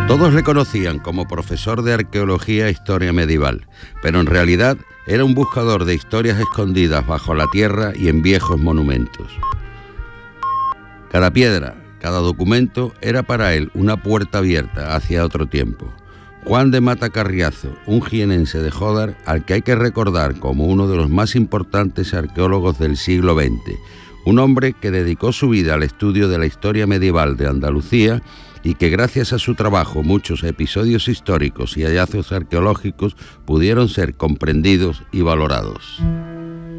Todos le conocían como profesor de arqueología e historia medieval, pero en realidad era un buscador de historias escondidas bajo la tierra y en viejos monumentos. Cada piedra, cada documento era para él una puerta abierta hacia otro tiempo. Juan de Mata Carriazo, un jienense de Jódar, al que hay que recordar como uno de los más importantes arqueólogos del siglo XX, un hombre que dedicó su vida al estudio de la historia medieval de Andalucía y que gracias a su trabajo muchos episodios históricos y hallazgos arqueológicos pudieron ser comprendidos y valorados.